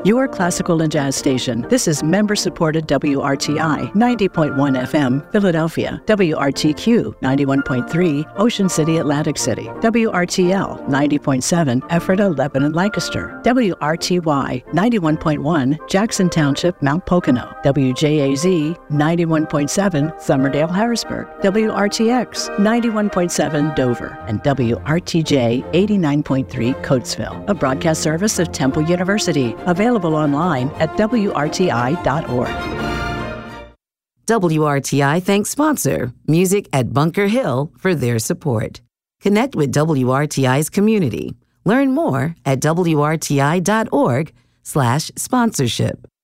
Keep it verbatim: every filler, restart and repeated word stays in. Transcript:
Your classical and jazz station. This is member-supported W R T I ninety point one F M, Philadelphia. W R T Q ninety-one point three, Ocean City, Atlantic City. W R T L ninety point seven, Ephrata, Lebanon, Lancaster. W R T Y ninety-one point one, Jackson Township, Mount Pocono. W J A Z ninety-one point seven, Somerdale, Harrisburg. W R T X ninety-one point seven, Dover. And W R T J eighty-nine point three, Coatesville. A broadcast service of Temple University. Available online at W R T I dot org. W R T I thanks sponsor Music at Bunker Hill for their support. Connect with W R T I's community. Learn more at W R T I dot org slash sponsorship.